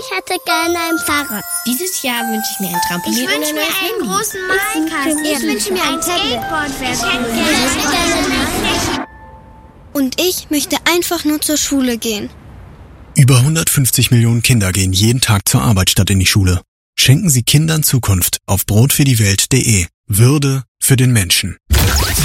Ich hätte gerne ein Fahrrad. Dieses Jahr wünsche ich mir ein Trampolin und ein neues Handy. einen großen Malkasten. Ich wünsche mir ein Skateboard. Und ich möchte einfach nur zur Schule gehen. Über 150 Millionen Kinder gehen jeden Tag zur Arbeit statt in die Schule. Schenken Sie Kindern Zukunft auf brotfürdiewelt.de. Würde für den Menschen.